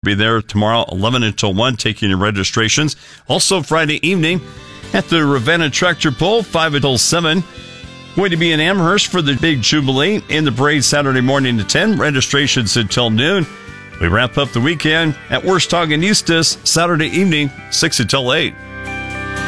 be there tomorrow, 11 until 1, taking your registrations. Also, Friday evening at the Ravenna Tractor Pull, 5 until 7. Going to be in Amherst for the Big Jubilee in the parade Saturday morning to 10. Registrations until noon. We wrap up the weekend at Worstog and Eustis Saturday evening, 6 until 8.